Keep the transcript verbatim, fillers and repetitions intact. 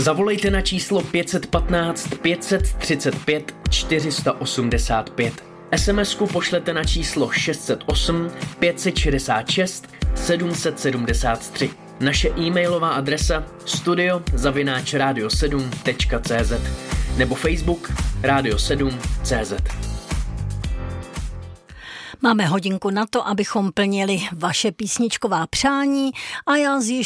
Zavolejte na číslo pět jedna pět pět tři pět čtyři osm pět. es em esku pošlete na číslo šest set osm pět set šedesát šest sedm set sedmdesát tři. Naše e-mailová adresa studio zavináč radio sedm tečka cé zet nebo Facebook Radio sedm tečka cé zet. Máme hodinku na to, abychom plnili vaše písničková přání a já z